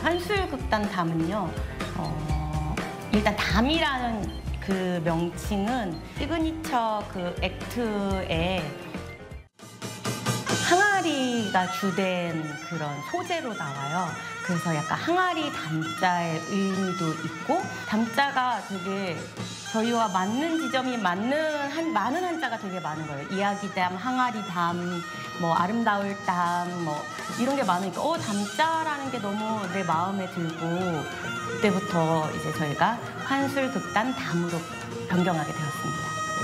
환술극단 담은요. 일단 담이라는 그 명칭은 시그니처 그 액트에 항아리가 주된 그런 소재로 나와요. 그래서 약간 항아리 담자의 의미도 있고 담자가 되게 저희와 맞는 지점이 많은 한자가 되게 많은 거예요. 이야기담, 항아리담, 뭐 아름다울 담, 뭐 이런 게 많으니까 담자라는 게 너무 내 마음에 들고 그때부터 이제 저희가 환술극단 담으로 변경하게 되었습니다.